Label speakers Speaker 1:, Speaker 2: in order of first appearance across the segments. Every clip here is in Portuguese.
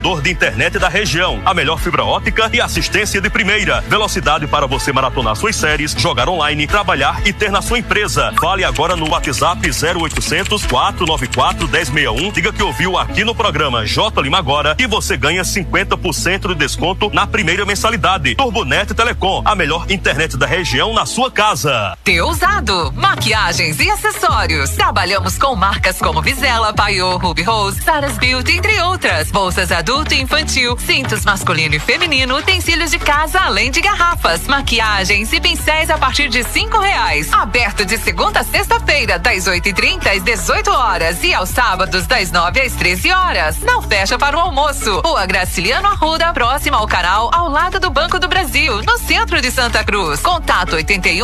Speaker 1: de internet da região, a melhor fibra ótica e assistência de primeira velocidade para você maratonar suas séries, jogar online, trabalhar e ter na sua empresa. Fale agora no WhatsApp 0800 494 1061. Diga que ouviu aqui no programa J Lima Agora e você ganha 50% de desconto na primeira mensalidade. Turbonet Telecom, a melhor internet da região na sua casa.
Speaker 2: Teusado, maquiagens e acessórios. Trabalhamos com marcas como Vizela, Paiô, Ruby Rose, Sarah's Beauty, entre outras. Bolsas adultas adulto e infantil, cintos masculino e feminino, utensílios de casa, além de garrafas, maquiagens e pincéis a partir de R$5. Aberto de segunda a sexta-feira, das 8h30 às 18 horas e aos sábados, das 9 às 13 horas. Não fecha para o almoço. Rua Graciliano Arruda, próxima ao canal, ao lado do Banco do Brasil, no centro de Santa Cruz. Contato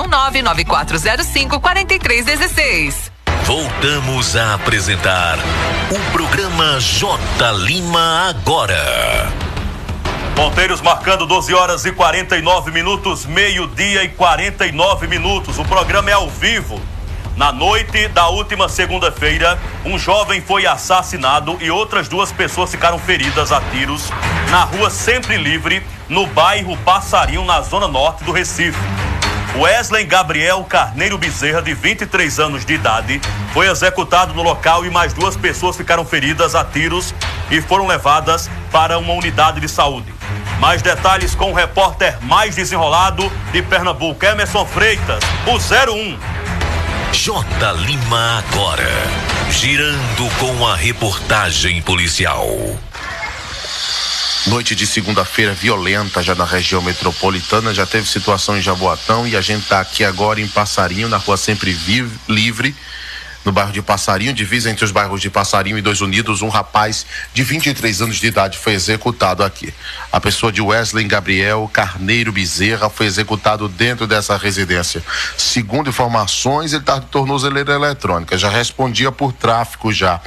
Speaker 2: 81994054316.
Speaker 3: Voltamos a apresentar o programa J Lima Agora.
Speaker 1: Ponteiros marcando 12h49, meio-dia e 49 minutos. O programa é ao vivo. Na noite da última segunda-feira, um jovem foi assassinado e outras 2 pessoas ficaram feridas a tiros na rua Sempre Livre, no bairro Passarinho, na zona norte do Recife. Wesley Gabriel Carneiro Bezerra, de 23 anos de idade, foi executado no local e mais 2 pessoas ficaram feridas a tiros e foram levadas para uma unidade de saúde. Mais detalhes com o repórter mais desenrolado de Pernambuco, Emerson Freitas, o 01.
Speaker 3: J Lima Agora, girando com a reportagem policial.
Speaker 4: Noite de segunda-feira violenta já na região metropolitana, já teve situação em Jaboatão e a gente está aqui agora em Passarinho, na rua Sempre Livre, no bairro de Passarinho, divisa entre os bairros de Passarinho e 2 Unidos. Um rapaz de 23 anos de idade foi executado aqui. A pessoa de Wesley Gabriel Carneiro Bezerra foi executado dentro dessa residência. Segundo informações, ele está de tornozeleira eletrônica, já respondia por tráfico já.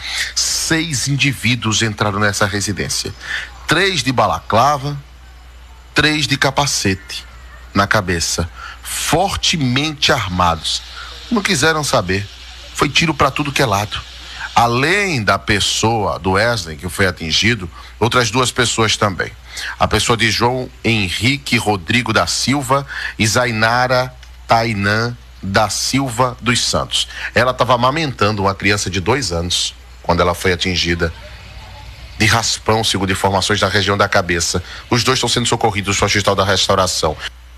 Speaker 4: 6 indivíduos entraram nessa residência. 3 de balaclava, 3 de capacete na cabeça, fortemente armados. Não quiseram saber. Foi tiro para tudo que é lado. Além da pessoa do Wesley, que foi atingido, outras 2 pessoas também. A pessoa de João Henrique Rodrigo da Silva e Zainara Tainã da Silva dos Santos. Ela estava amamentando uma criança de 2 anos quando ela foi atingida de raspão, segundo informações da região da cabeça. Os 2 estão sendo socorridos para o Hospital da Restauração.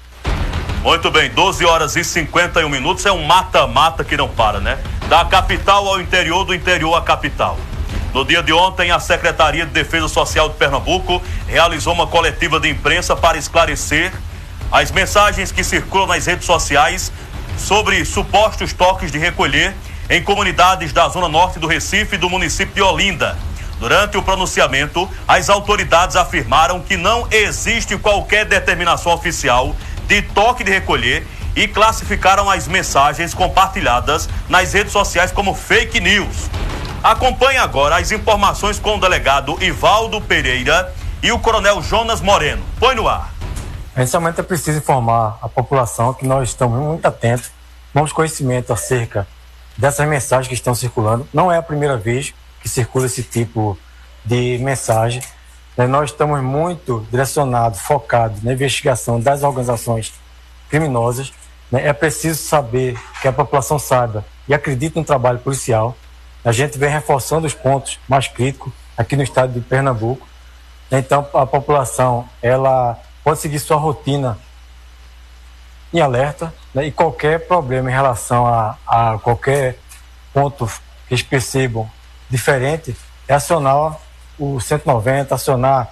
Speaker 1: Muito bem, 12h51, é um mata-mata que não para, né? Da capital ao interior, do interior à capital. No dia de ontem, a Secretaria de Defesa Social de Pernambuco realizou uma coletiva de imprensa para esclarecer as mensagens que circulam nas redes sociais sobre supostos toques de recolher em comunidades da zona norte do Recife e do município de Olinda. Durante o pronunciamento, as autoridades afirmaram que não existe qualquer determinação oficial de toque de recolher e classificaram as mensagens compartilhadas nas redes sociais como fake news. Acompanhe agora as informações com o delegado Ivaldo Pereira e o coronel Jonas Moreno. Põe no ar.
Speaker 5: Inicialmente é preciso informar a população que nós estamos muito atentos, temos conhecimento acerca dessas mensagens que estão circulando. Não é a primeira vez que circula esse tipo de mensagem. Nós estamos muito direcionados, focados na investigação das organizações criminosas. É preciso saber, que a população saiba e acredite no trabalho policial. A gente vem reforçando os pontos mais críticos aqui no estado de Pernambuco. Então, a população ela pode seguir sua rotina em alerta, e qualquer problema em relação a qualquer ponto que eles percebam diferente, é acionar o 190, acionar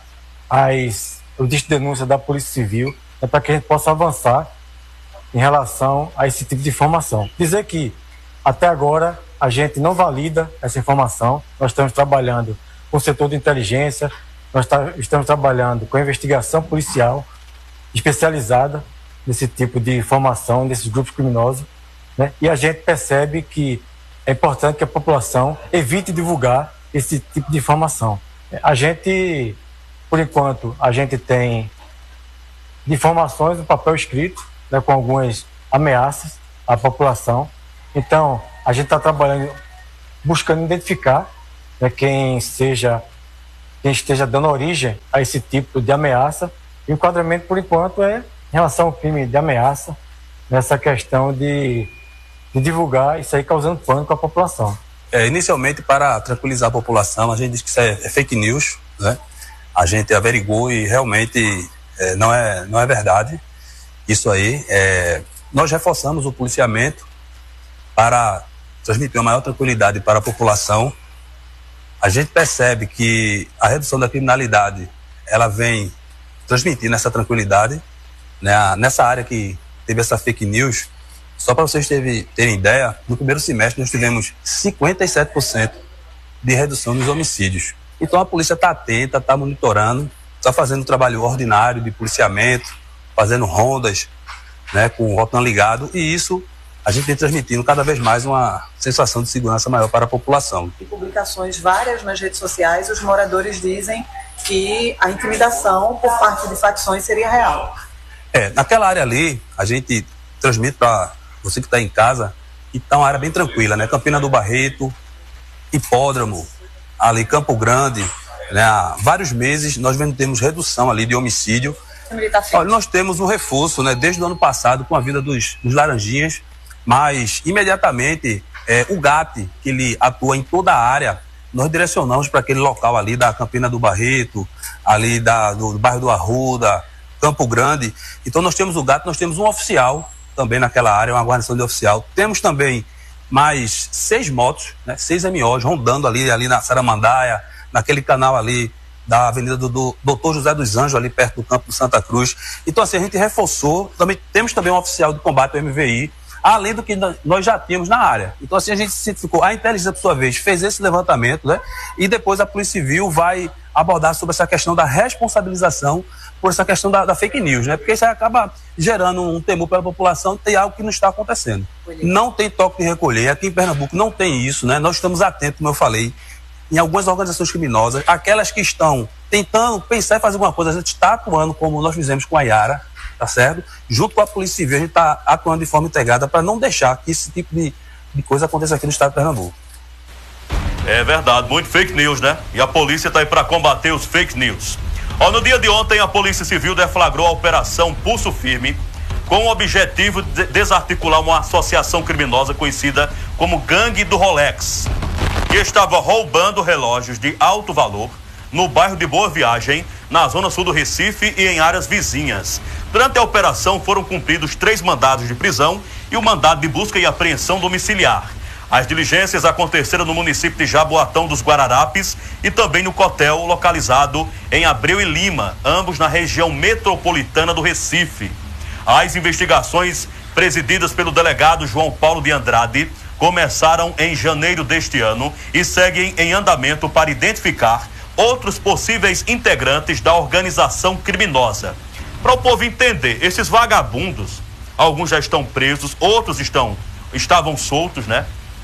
Speaker 5: o disco de denúncia da Polícia Civil, para que a gente possa avançar em relação a esse tipo de informação. Dizer que até agora a gente não valida essa informação. Nós estamos trabalhando com o setor de inteligência, nós estamos trabalhando com a investigação policial especializada nesse tipo de informação, nesses grupos criminosos, e a gente percebe que é importante que a população evite divulgar esse tipo de informação. A gente, por enquanto, a gente tem informações no papel escrito, com algumas ameaças à população. Então, a gente está trabalhando, buscando identificar quem seja quem esteja dando origem a esse tipo de ameaça. E o enquadramento, por enquanto, é em relação ao crime de ameaça, nessa questão de divulgar isso aí causando pânico à população.
Speaker 6: Inicialmente, para tranquilizar a população, a gente diz que isso é fake news, né? A gente averigou e realmente não é verdade isso aí. Nós reforçamos o policiamento para transmitir uma maior tranquilidade para a população. A gente percebe que a redução da criminalidade, ela vem transmitindo essa tranquilidade, né? Nessa área que teve essa fake news, só para vocês terem ideia, no primeiro semestre nós tivemos 57% de redução nos homicídios. Então a polícia está atenta, está monitorando, está fazendo um trabalho ordinário de policiamento, fazendo rondas, né, com o rotão ligado, e isso a gente vem transmitindo cada vez mais uma sensação de segurança maior para a população.
Speaker 7: Em publicações várias nas redes sociais, os moradores dizem que a intimidação por parte de facções seria real.
Speaker 6: Naquela área ali, a gente transmite para você que está em casa, que está uma área bem tranquila, né? Campina do Barreto, Hipódromo, ali Campo Grande, né? Há vários meses nós temos redução ali de homicídio. Olha, nós temos um reforço, né? Desde o ano passado, com a vinda dos Laranjinhas, mas imediatamente o GAT, que ele atua em toda a área, nós direcionamos para aquele local ali da Campina do Barreto, ali do bairro do Arruda, Campo Grande. Então nós temos o GAT, nós temos um oficial também naquela área, uma guarnição de oficial. Temos também mais 6 motos, né, 6 MOs rondando ali na Saramandaia, naquele canal ali da Avenida do Dr. José dos Anjos, ali perto do campo de Santa Cruz. Então assim, a gente reforçou, temos também um oficial de combate ao MVI, além do que nós já tínhamos na área. Então assim, a gente se identificou, a inteligência por sua vez fez esse levantamento, né, e depois a Polícia Civil vai abordar sobre essa questão da responsabilização por essa questão da fake news, né? Porque isso aí acaba gerando um temor pela população, tem algo que não está acontecendo. Não tem toque de recolher, aqui em Pernambuco não tem isso, né? Nós estamos atentos, como eu falei, em algumas organizações criminosas, aquelas que estão tentando pensar em fazer alguma coisa, a gente está atuando como nós fizemos com a Yara, tá certo? Junto com a Polícia Civil, a gente está atuando de forma integrada para não deixar que esse tipo de coisa aconteça aqui no estado de Pernambuco.
Speaker 1: É verdade, muito fake news, né? E a polícia está aí para combater os fake news. No dia de ontem, a Polícia Civil deflagrou a Operação Pulso Firme com o objetivo de desarticular uma associação criminosa conhecida como Gangue do Rolex, que estava roubando relógios de alto valor no bairro de Boa Viagem, na zona sul do Recife e em áreas vizinhas. Durante a operação foram cumpridos 3 mandados de prisão e o mandado de busca e apreensão domiciliar. As diligências aconteceram no município de Jaboatão dos Guararapes e também no Cotel, localizado em Abreu e Lima, ambos na região metropolitana do Recife. As investigações, presididas pelo delegado João Paulo de Andrade, começaram em janeiro deste ano e seguem em andamento para identificar outros possíveis integrantes da organização criminosa. Para o povo entender, esses vagabundos, alguns já estão presos, outros estavam soltos, né?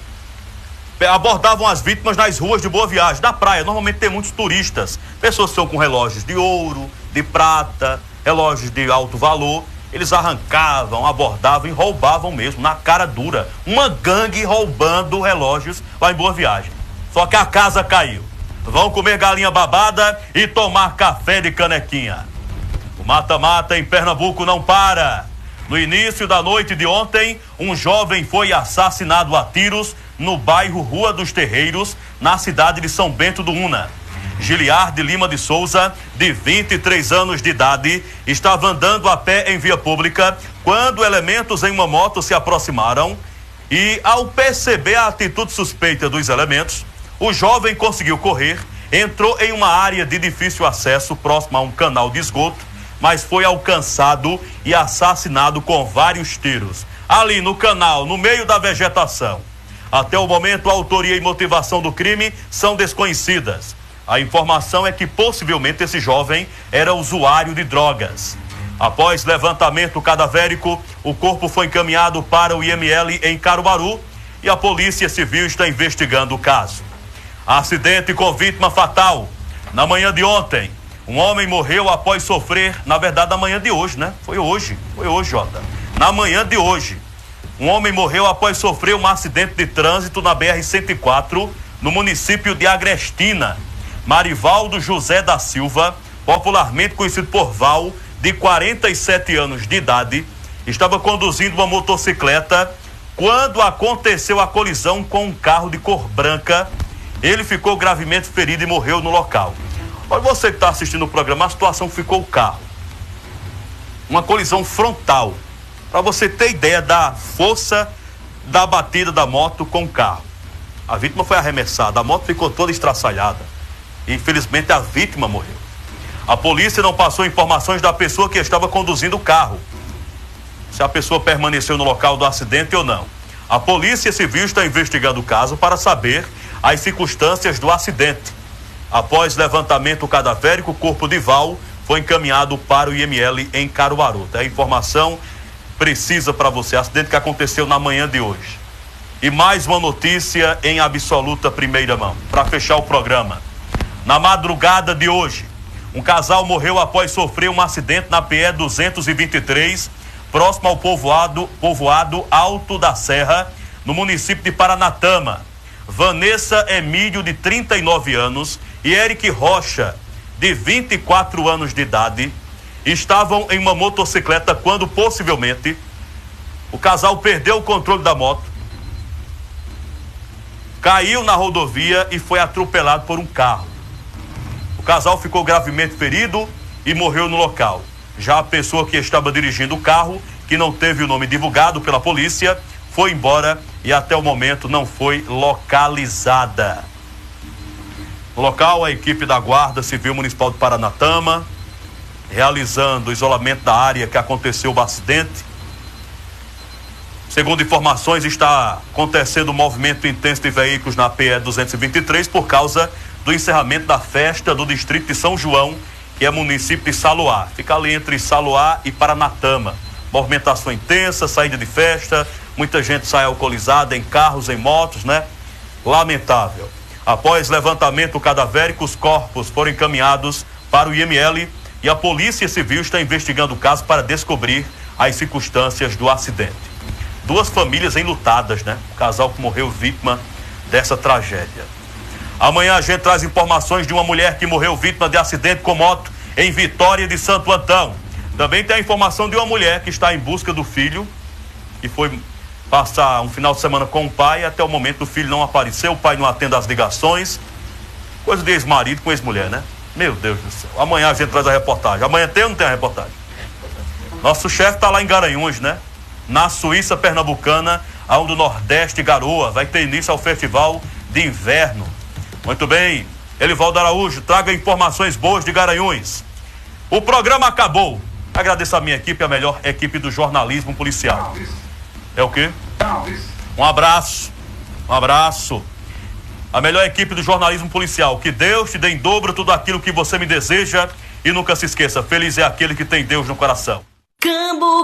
Speaker 1: Abordavam as vítimas nas ruas de Boa Viagem, na praia. Normalmente tem muitos turistas, pessoas que estão com relógios de ouro, de prata, relógios de alto valor. Eles arrancavam, abordavam e roubavam mesmo, na cara dura. Uma gangue roubando relógios lá em Boa Viagem. Só que a casa caiu. Vão comer galinha babada e tomar café de canequinha. O mata-mata em Pernambuco não para. No início da noite de ontem, um jovem foi assassinado a tiros no bairro Rua dos Terreiros, na cidade de São Bento do Una. Giliar de Lima de Souza, de 23 anos de idade, estava andando a pé em via pública quando elementos em uma moto se aproximaram e, ao perceber a atitude suspeita dos elementos, o jovem conseguiu correr, entrou em uma área de difícil acesso próximo a um canal de esgoto, mas foi alcançado e assassinado com vários tiros. Ali no canal, no meio da vegetação. Até o momento, a autoria e motivação do crime são desconhecidas. A informação é que possivelmente esse jovem era usuário de drogas. Após levantamento cadavérico, o corpo foi encaminhado para o IML em Caruaru e a Polícia Civil está investigando o caso. Acidente com vítima fatal. Na manhã de ontem, um homem morreu após sofrer, na verdade, na manhã de hoje, né? Foi hoje, Jota. Na manhã de hoje, um homem morreu após sofrer um acidente de trânsito na BR-104, no município de Agrestina. Marivaldo José da Silva, popularmente conhecido por Val, de 47 anos de idade, estava conduzindo uma motocicleta quando aconteceu a colisão com um carro de cor branca. Ele ficou gravemente ferido e morreu no local. Olha, você que está assistindo o programa, a situação que ficou o carro. Uma colisão frontal. Para você ter ideia da força da batida da moto com o carro. A vítima foi arremessada, a moto ficou toda estraçalhada. E, infelizmente, a vítima morreu. A polícia não passou informações da pessoa que estava conduzindo o carro, se a pessoa permaneceu no local do acidente ou não. A Polícia Civil está investigando o caso para saber as circunstâncias do acidente. Após levantamento cadavérico, o corpo de Val foi encaminhado para o IML em Caruaru. É a informação precisa para você, acidente que aconteceu na manhã de hoje. E mais uma notícia em absoluta primeira mão, para fechar o programa. Na madrugada de hoje, um casal morreu após sofrer um acidente na PE 223, próximo ao povoado Alto da Serra, no município de Paranatama. Vanessa Emílio, de 39 anos, e Eric Rocha, de 24 anos de idade, estavam em uma motocicleta quando, possivelmente, o casal perdeu o controle da moto, caiu na rodovia e foi atropelado por um carro. O casal ficou gravemente ferido e morreu no local. Já a pessoa que estava dirigindo o carro, que não teve o nome divulgado pela polícia, foi embora e até o momento não foi localizada. No local, a equipe da Guarda Civil Municipal de Paranatama, realizando o isolamento da área que aconteceu o acidente. Segundo informações, está acontecendo um movimento intenso de veículos na PE 223 por causa do encerramento da festa do distrito de São João, que é município de Saloá. Fica ali entre Saloá e Paranatama. Movimentação intensa, saída de festa, muita gente sai alcoolizada em carros, em motos, né? Lamentável. Após levantamento cadavérico, os corpos foram encaminhados para o IML e a Polícia Civil está investigando o caso para descobrir as circunstâncias do acidente. Duas famílias enlutadas, né? O casal que morreu vítima dessa tragédia. Amanhã a gente traz informações de uma mulher que morreu vítima de acidente com moto em Vitória de Santo Antão. Também tem a informação de uma mulher que está em busca do filho, que foi passar um final de semana com o pai, até o momento o filho não apareceu, o pai não atende às ligações. Coisa de ex-marido com ex-mulher, né? Meu Deus do céu. Amanhã a gente traz a reportagem. Amanhã tem ou não tem a reportagem? Nosso chefe está lá em Garanhuns, né? Na Suíça Pernambucana, onde o Nordeste Garoa vai ter início ao Festival de Inverno. Muito bem, Elivaldo Araújo, traga informações boas de Garanhuns. O programa acabou. Agradeço a minha equipe, a melhor equipe do jornalismo policial. É o quê? Um abraço. Um abraço. A melhor equipe do jornalismo policial. Que Deus te dê em dobro tudo aquilo que você me deseja. E nunca se esqueça, feliz é aquele que tem Deus no coração.